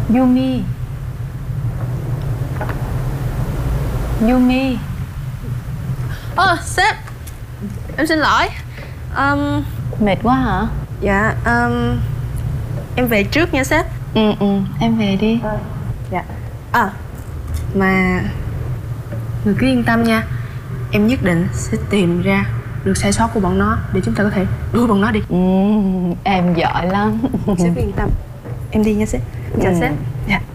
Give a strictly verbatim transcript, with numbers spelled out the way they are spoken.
Yumi. Yumi. Ơ, sếp. Em xin lỗi. um, Mệt quá hả? Dạ, um, em về trước nha sếp. Ừ, ừ, em về đi. À, dạ. À, mà người cứ yên tâm nha. Em nhất định sẽ tìm ra được sai sót của bọn nó để chúng ta có thể đuổi bọn nó đi. Ừ, em giỏi lắm. Sếp yên tâm. Em đi nha sếp. Chào Ừ. sếp. Dạ.